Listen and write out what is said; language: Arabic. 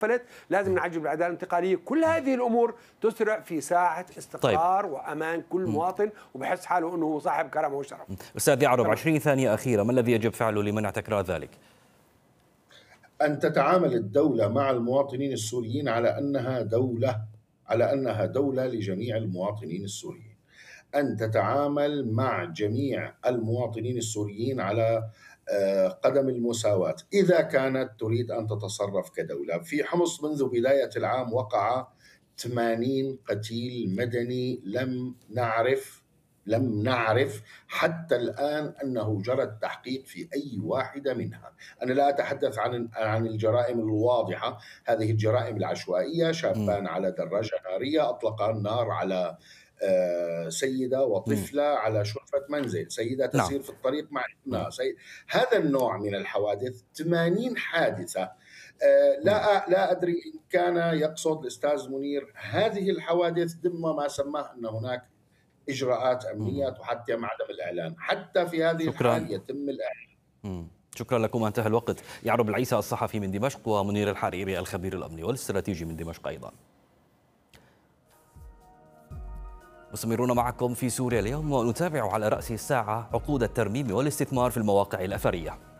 فلت، لازم نعجل بالعداله الانتقاليه، كل هذه الامور تسرع في ساعه استقرار وامان كل مواطن وبحس حاله انه صاحب كرامه وشرف. استاذ يعرب 20 ثانيه اخيره، ما الذي يجب فعله لمنع تكرار ذلك؟ أن تتعامل الدولة مع المواطنين السوريين على أنها دولة لجميع المواطنين السوريين، أن تتعامل مع جميع المواطنين السوريين على قدم المساواة إذا كانت تريد أن تتصرف كدولة. في حمص منذ بداية العام وقع 80 قتيل مدني، لم نعرف حتى الآن أنه جرى التحقيق في أي واحدة منها. أنا لا أتحدث عن الجرائم الواضحة، هذه الجرائم العشوائية، شابان على دراجة نارية أطلقا النار على سيدة وطفلة على شرفة منزل، سيدة تسير في الطريق مع ابنها، هذا النوع من الحوادث 80 حادثة. لا أدري إن كان يقصد الأستاذ منير هذه الحوادث ضمن ما سماه أن هناك إجراءات أمنية تحتم عدم الإعلان، حتى في هذه الحال يتم الإعلان. شكرا لكم، انتهى الوقت. يعرب العيسى الصحفي من دمشق ومنير الحريري الخبير الأمني والاستراتيجي من دمشق أيضا. مستمرون معكم في سوريا اليوم ونتابع على رأس الساعة عقود الترميم والاستثمار في المواقع الأثرية.